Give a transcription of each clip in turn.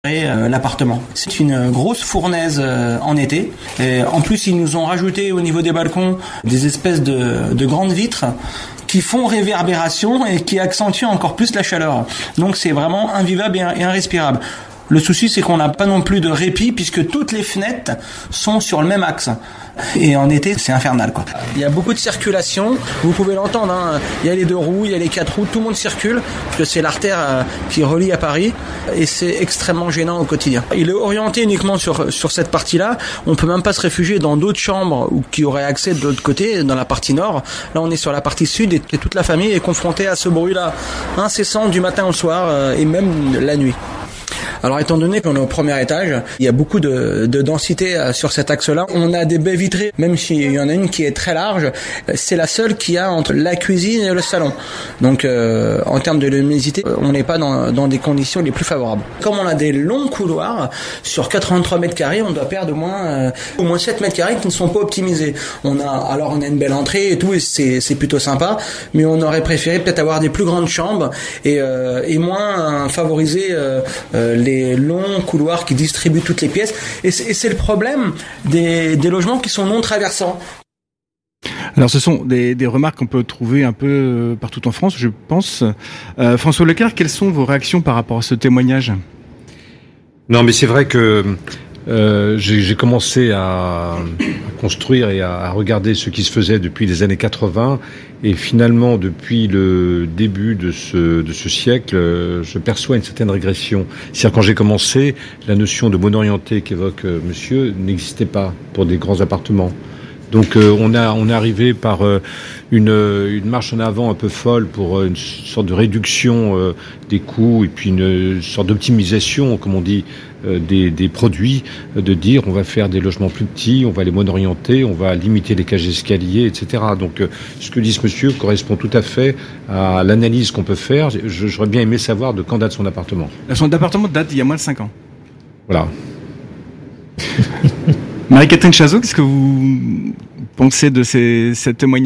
l'appartement. C'est une grosse fournaise en été. Et en plus, ils nous ont rajouté au niveau des balcons des espèces de grandes vitres qui font réverbération et qui accentuent encore plus la chaleur. Donc c'est vraiment invivable et irrespirable. Le souci, c'est qu'on n'a pas non plus de répit puisque toutes les fenêtres sont sur le même axe. Et en été, c'est infernal, quoi. Il y a beaucoup de circulation. Vous pouvez l'entendre, hein. Il y a les 2 roues, il y a les 4 roues. Tout le monde circule parce que c'est l'artère qui relie à Paris. Et c'est extrêmement gênant au quotidien. Il est orienté uniquement sur cette partie-là. On peut même pas se réfugier dans d'autres chambres ou qui auraient accès de l'autre côté, dans la partie nord. Là, on est sur la partie sud et toute la famille est confrontée à ce bruit-là incessant du matin au soir et même la nuit. Alors étant donné qu'on est au premier étage, il y a beaucoup de densité sur cet axe-là. On a des baies vitrées, même s'il y en a une qui est très large, c'est la seule qu'il y a entre la cuisine et le salon. Donc en termes de luminosité, on n'est pas dans des conditions les plus favorables. Comme on a des longs couloirs, sur 83 mètres carrés, on doit perdre au moins 7 mètres carrés qui ne sont pas optimisés. On a une belle entrée et tout, et c'est plutôt sympa, mais on aurait préféré peut-être avoir des plus grandes chambres et moins favoriser les longs couloirs qui distribuent toutes les pièces. Et c'est le problème des logements qui sont non traversants. Alors ce sont des remarques qu'on peut trouver un peu partout en France, je pense. François Leclerc, quelles sont vos réactions par rapport à ce témoignage ? Non, mais c'est vrai que j'ai commencé à construire et à regarder ce qui se faisait depuis les années 80, et finalement depuis le début de ce siècle, je perçois une certaine régression. C'est-à-dire, quand j'ai commencé, la notion de mono-orienté qu'évoque monsieur n'existait pas pour des grands appartements. Donc on est arrivé par une marche en avant un peu folle pour une sorte de réduction des coûts et puis une sorte d'optimisation, comme on dit, des produits, de dire on va faire des logements plus petits, on va les mono-orienter, on va limiter les cages d'escalier, etc. Donc ce que dit ce monsieur correspond tout à fait à l'analyse qu'on peut faire. J'aurais bien aimé savoir de quand date son appartement. Son appartement date d'il y a moins de 5 ans. Voilà. Marie-Catherine Chazot, qu'est-ce que vous pensez de ces témoignages ?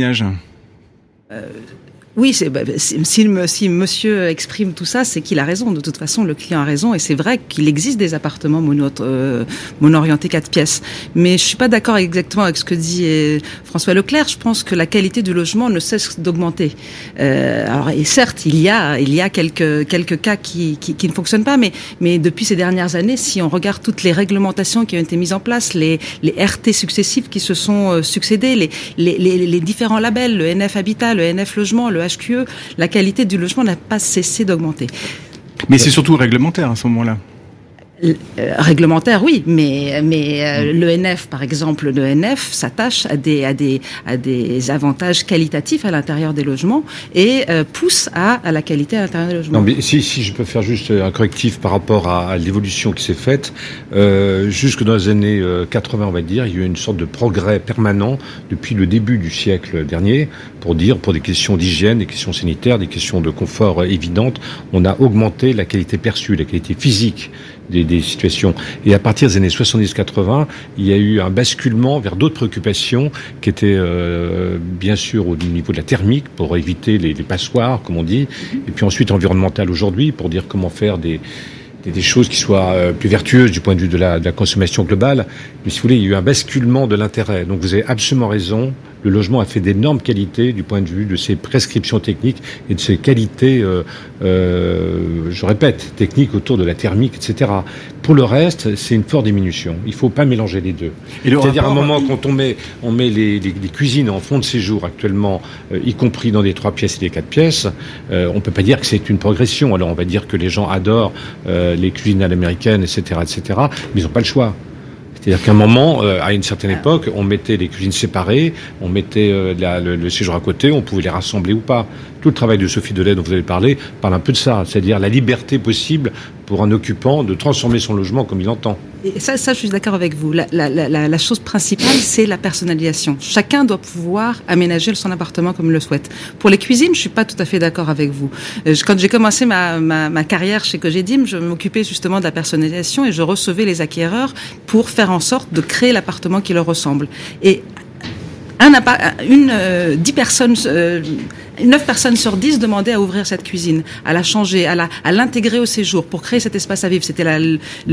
Oui, si monsieur exprime tout ça, c'est qu'il a raison. De toute façon, le client a raison, et c'est vrai qu'il existe des appartements mono-orientés 4 pièces. Mais je suis pas d'accord exactement avec ce que dit François Leclerc. Je pense que la qualité du logement ne cesse d'augmenter. Alors, et certes, il y a quelques cas qui ne fonctionnent pas, mais depuis ces dernières années, si on regarde toutes les réglementations qui ont été mises en place, les RT successifs qui se sont succédés, les différents labels, le NF Habitat, le NF Logement, le HQE, la qualité du logement n'a pas cessé d'augmenter. Mais c'est surtout réglementaire à ce moment-là. Réglementaire, oui, mais l'ENF, par exemple, l'ENF s'attache à des avantages qualitatifs à l'intérieur des logements et pousse à la qualité à l'intérieur des logements. Non, mais si je peux faire juste un correctif par rapport à l'évolution qui s'est faite, jusque dans les années 80, on va dire, il y a eu une sorte de progrès permanent depuis le début du siècle dernier, pour des questions d'hygiène, des questions sanitaires, des questions de confort évidentes, on a augmenté la qualité perçue, la qualité physique des situations. Et à partir des années 70-80, il y a eu un basculement vers d'autres préoccupations qui étaient bien sûr au niveau de la thermique, pour éviter les passoires, comme on dit, et puis ensuite environnemental aujourd'hui, pour dire comment faire des choses qui soient plus vertueuses du point de vue de la consommation globale. Mais si vous voulez, il y a eu un basculement de l'intérêt. Donc vous avez absolument raison. Le logement a fait d'énormes qualités du point de vue de ses prescriptions techniques et de ses qualités, je répète, techniques autour de la thermique, etc. Pour le reste, c'est une forte diminution. Il ne faut pas mélanger les deux. C'est-à-dire, à un moment, quand on met les cuisines en fond de séjour actuellement, y compris dans des 3 pièces et des 4 pièces, on ne peut pas dire que c'est une progression. Alors on va dire que les gens adorent les cuisines à l'américaine, etc., mais ils n'ont pas le choix. C'est-à-dire qu'à un moment, à une certaine époque, on mettait les cuisines séparées, on mettait le séjour à côté, on pouvait les rassembler ou pas. Tout le travail de Sophie Delay dont vous avez parlé parle un peu de ça, c'est-à-dire la liberté possible pour un occupant de transformer son logement comme il entend. Et ça, je suis d'accord avec vous. La chose principale, c'est la personnalisation. Chacun doit pouvoir aménager son appartement comme il le souhaite. Pour les cuisines, je suis pas tout à fait d'accord avec vous. Quand j'ai commencé ma carrière chez Cogedim, je m'occupais justement de la personnalisation et je recevais les acquéreurs pour faire en sorte de créer l'appartement qui leur ressemble. Et 10 personnes 9 personnes sur 10 demandaient à ouvrir cette cuisine, à la changer, à l'intégrer au séjour pour créer cet espace à vivre. C'était